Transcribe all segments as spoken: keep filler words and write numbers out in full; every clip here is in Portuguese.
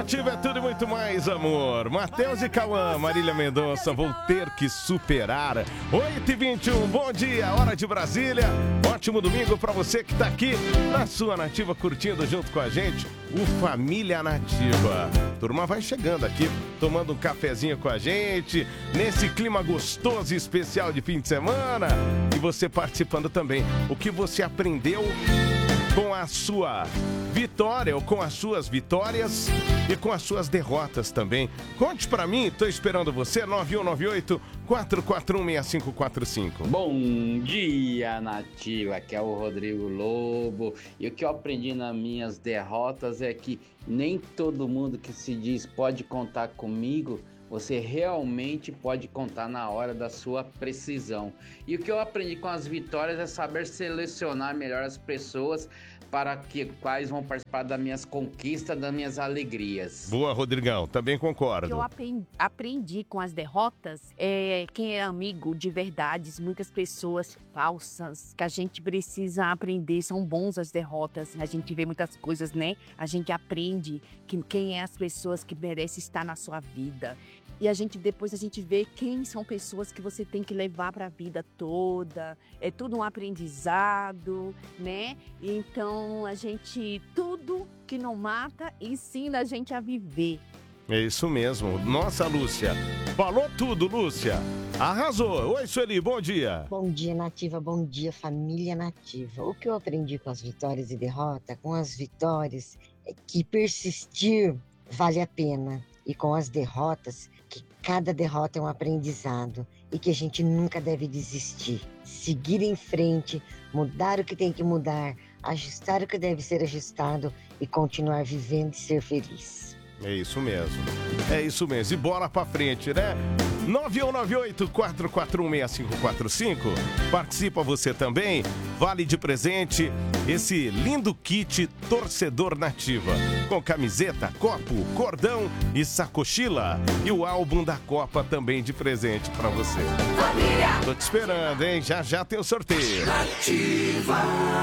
Nativa é tudo e muito mais, amor. Matheus e Cauã, Marília Mendonça, vou ter que superar. oito e vinte e um, bom dia, hora de Brasília. Ótimo domingo pra você que tá aqui na sua Nativa, curtindo junto com a gente o Família Nativa. Turma vai chegando aqui, tomando um cafezinho com a gente, nesse clima gostoso e especial de fim de semana. E você participando também. O que você aprendeu com a sua vitória ou com as suas vitórias e com as suas derrotas também. Conte pra mim, tô esperando você, nove um nove oito, quatro quatro um, seis cinco quatro cinco. Bom dia, Nativa, aqui é o Rodrigo Lobo. E o que eu aprendi nas minhas derrotas é que nem todo mundo que se diz pode contar comigo, você realmente pode contar na hora da sua precisão. E o que eu aprendi com as vitórias é saber selecionar melhor as pessoas para que quais vão participar das minhas conquistas, das minhas alegrias. Boa, Rodrigão, também concordo. O que eu aprendi, aprendi com as derrotas é quem é amigo de verdades, muitas pessoas falsas, que a gente precisa aprender, são bons as derrotas, a gente vê muitas coisas, né? A gente aprende que, quem é as pessoas que merecem estar na sua vida. E a gente depois a gente vê quem são pessoas que você tem que levar para a vida toda. É tudo um aprendizado, né? Então a gente, tudo que não mata, ensina a gente a viver. É isso mesmo. Nossa, Lúcia, falou tudo, Lúcia. Arrasou. Oi, Sueli, bom dia. Bom dia, Nativa. Bom dia, família Nativa. O que eu aprendi com as vitórias e derrota, com as vitórias, é que persistir vale a pena. E com as derrotas, que cada derrota é um aprendizado e que a gente nunca deve desistir. Seguir em frente, mudar o que tem que mudar, ajustar o que deve ser ajustado e continuar vivendo e ser feliz. É isso mesmo. É isso mesmo. E bola pra frente, né? nove um nove oito, quatro quatro um, seis cinco quatro cinco. Participa você também. Vale de presente esse lindo kit Torcedor Nativa. Com camiseta, copo, cordão e sacochila. E o álbum da Copa também de presente pra você. Família. Tô te esperando, hein? Já já tem o sorteio. Nativa.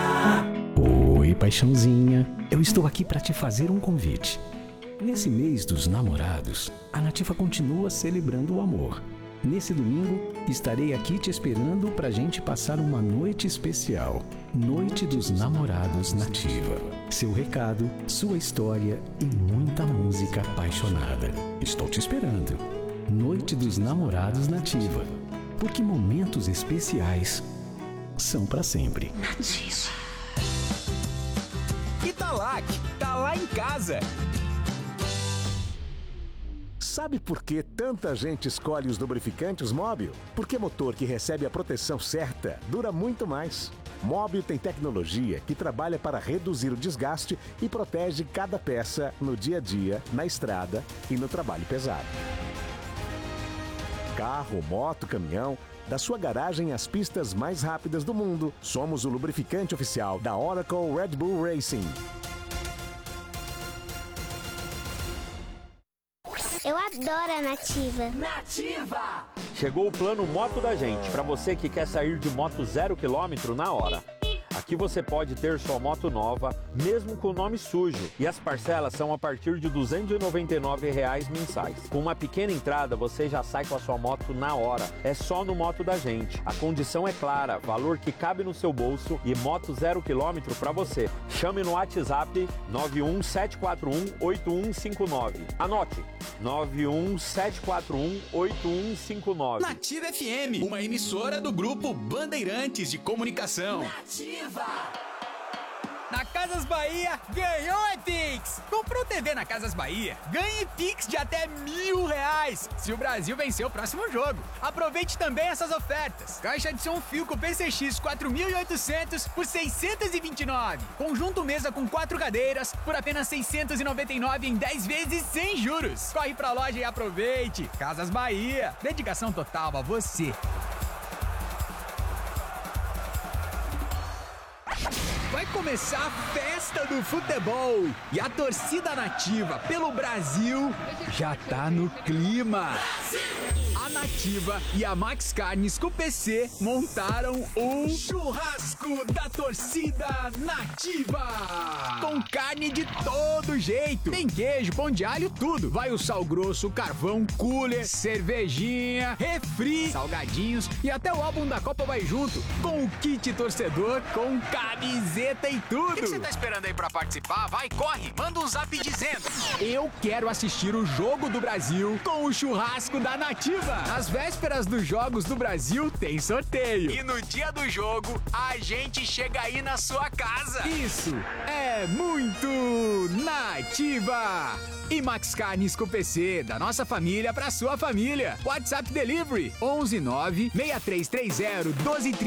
Oi, paixãozinha. Eu estou aqui pra te fazer um convite. Nesse mês dos namorados, a Nativa continua celebrando o amor. Nesse domingo, estarei aqui te esperando pra gente passar uma noite especial. Noite dos Namorados Nativa. Seu recado, sua história e muita música apaixonada. Estou te esperando. Noite dos Namorados Nativa. Porque momentos especiais são pra sempre. Nativa. Italac, tá lá em casa. Sabe por que tanta gente escolhe os lubrificantes Móbil? Porque motor que recebe a proteção certa dura muito mais. Móbil tem tecnologia que trabalha para reduzir o desgaste e protege cada peça no dia a dia, na estrada e no trabalho pesado. Carro, moto, caminhão, da sua garagem às pistas mais rápidas do mundo, somos o lubrificante oficial da Oracle Red Bull Racing. Eu adoro a Nativa. Nativa! Chegou o plano Moto da Gente, para você que quer sair de moto zero quilômetro na hora. Aqui você pode ter sua moto nova, mesmo com o nome sujo. E as parcelas são a partir de duzentos e noventa e nove reais mensais. Com uma pequena entrada, você já sai com a sua moto na hora. É só no Moto da Gente. A condição é clara, valor que cabe no seu bolso e moto zero quilômetro para você. Chame no WhatsApp nove um sete quatro um, oito um cinco nove. Anote, nove um sete quatro um, oito um cinco nove. Nativa F M, uma emissora do grupo Bandeirantes de Comunicação. Nativa! Na Casas Bahia, ganhou é Pix! Comprou T V na Casas Bahia, ganhe Pix de até mil reais se o Brasil vencer o próximo jogo. Aproveite também essas ofertas. Caixa de som Philco P C X quatro mil e oitocentos por seiscentos e vinte e nove. Conjunto mesa com quatro cadeiras por apenas seiscentos e noventa e nove em dez vezes sem juros. Corre pra loja e aproveite. Casas Bahia, dedicação total a você. Vai começar a festa do futebol. E a torcida nativa pelo Brasil já tá no clima. A Nativa e a Max Carnes com P C montaram o churrasco da torcida nativa. Com carne de todo jeito. Tem queijo, pão de alho, tudo. Vai o sal grosso, carvão, cooler, cervejinha, refri, salgadinhos e até o álbum da Copa vai junto. Com o kit torcedor, com camiseta e tudo. O que você tá esperando aí pra participar? Vai, corre, manda um zap dizendo: eu quero assistir o jogo do Brasil com o churrasco da Nativa. Nas vésperas dos Jogos do Brasil tem sorteio. E no dia do jogo, a gente chega aí na sua casa. Isso é muito Nativa. E Max Carnes com P C, da nossa família pra sua família. WhatsApp Delivery onze nove seis três três zero um dois três